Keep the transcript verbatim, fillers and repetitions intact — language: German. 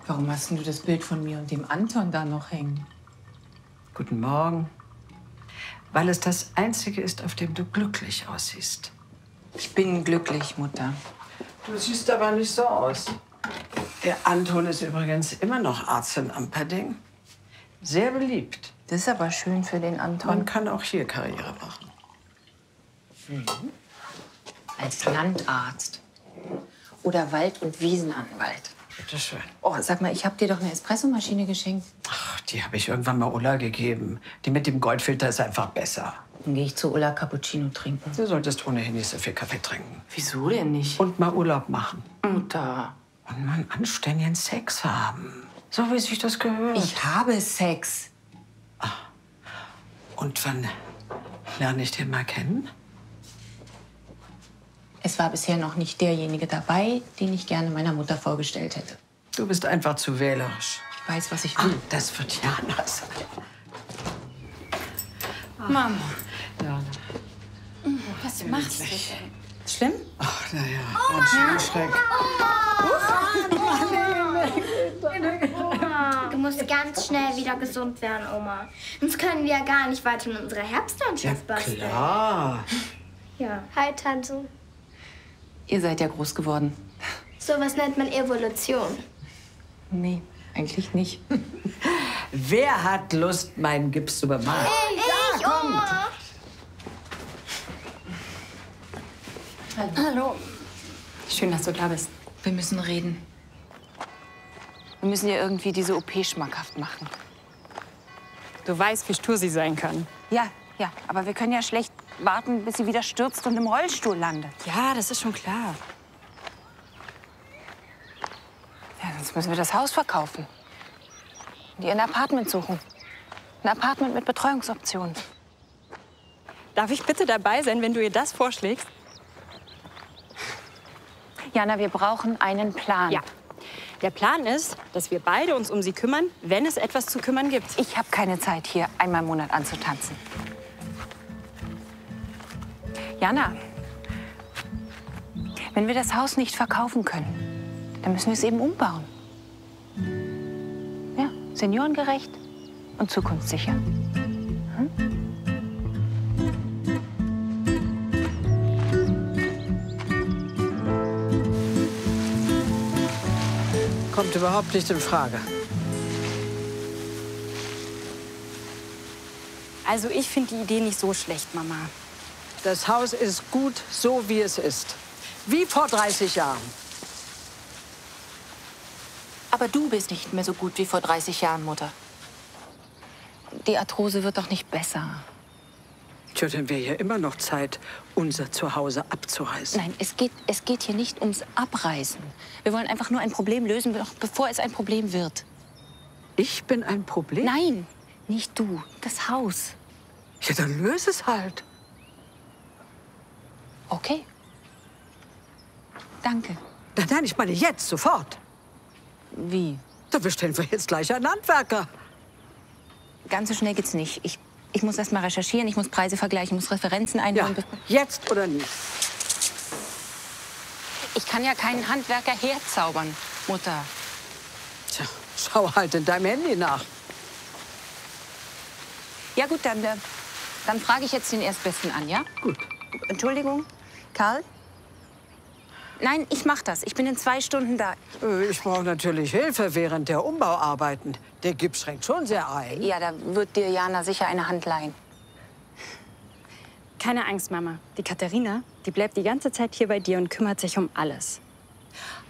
Warum hast denn du das Bild von mir und dem Anton da noch hängen? Guten Morgen. Weil es das Einzige ist, auf dem du glücklich aussiehst. Ich bin glücklich, Mutter. Du siehst aber nicht so aus. Der Anton ist übrigens immer noch Arzt in Amperding. Sehr beliebt. Das ist aber schön für den Anton. Man kann auch hier Karriere machen. Mhm. Als Landarzt. Oder Wald- und Wiesenanwalt. Bitte schön. Oh, sag mal, ich habe dir doch eine Espressomaschine geschenkt. Ach, die habe ich irgendwann mal Ulla gegeben. Die mit dem Goldfilter ist einfach besser. Dann gehe ich zu Ulla Cappuccino trinken. Du solltest ohnehin nicht so viel Kaffee trinken. Wieso denn nicht? Und mal Urlaub machen. Mutter. Und mal einen anständigen Sex haben. So wie sich das gehört. Ich habe Sex. Und wann lerne ich den mal kennen? Es war bisher noch nicht derjenige dabei, den ich gerne meiner Mutter vorgestellt hätte. Du bist einfach zu wählerisch. Ich weiß, was ich Ah, will. das wird Jana sein. Mama. Jana. Was machst du denn? Schlimm? Ach, na ja, ganz schön schreck. Du musst ganz schnell wieder gesund werden, Oma. Sonst können wir ja gar nicht weiter in unserer Herbstlandschaft basteln. Klar. Ja. Hi, Tante. Ihr seid ja groß geworden. Sowas nennt man Evolution. Nee, eigentlich nicht. Wer hat Lust, meinen Gips zu bemalen? Ich, Oma. Hallo. Hallo. Schön, dass du da bist. Wir müssen reden. Wir müssen ihr irgendwie diese O P schmackhaft machen. Du weißt, wie stur sie sein kann. Ja, ja, aber wir können ja schlecht warten, bis sie wieder stürzt und im Rollstuhl landet. Ja, das ist schon klar. Ja, sonst müssen wir das Haus verkaufen. Und ihr ein Apartment suchen. Ein Apartment mit Betreuungsoptionen. Darf ich bitte dabei sein, wenn du ihr das vorschlägst? Jana, wir brauchen einen Plan. Ja. Der Plan ist, dass wir beide uns um sie kümmern, wenn es etwas zu kümmern gibt. Ich habe keine Zeit, hier einmal im Monat anzutanzen. Jana, wenn wir das Haus nicht verkaufen können, dann müssen wir es eben umbauen. Ja, seniorengerecht und zukunftssicher. Hm? Kommt überhaupt nicht in Frage. Also ich finde die Idee nicht so schlecht, Mama. Das Haus ist gut, so wie es ist. Wie vor dreißig Jahren. Aber du bist nicht mehr so gut wie vor dreißig Jahren, Mutter. Die Arthrose wird doch nicht besser. Tja, dann wäre ja immer noch Zeit, unser Zuhause abzureißen. Nein, es geht, es geht hier nicht ums Abreißen. Wir wollen einfach nur ein Problem lösen, noch bevor es ein Problem wird. Ich bin ein Problem? Nein, nicht du. Das Haus. Ja, dann löse es halt. Okay. Danke. Nein, nein, ich meine jetzt, sofort. Wie? Da bestellen wir jetzt gleich einen Handwerker. Ganz so schnell geht's nicht. Ich, ich muss erst mal recherchieren, ich muss Preise vergleichen, ich muss Referenzen einholen. Ja, jetzt oder nie? Ich kann ja keinen Handwerker herzaubern, Mutter. Tja, schau halt in deinem Handy nach. Ja gut, dann, äh, dann frage ich jetzt den Erstbesten an, ja? Gut. Entschuldigung, Karl? Nein, ich mach das. Ich bin in zwei Stunden da. Äh, Ich brauche natürlich Hilfe während der Umbauarbeiten. Der Gips schränkt schon sehr ein. Ja, da wird dir Jana sicher eine Hand leihen. Keine Angst, Mama. Die Katharina, die bleibt die ganze Zeit hier bei dir und kümmert sich um alles.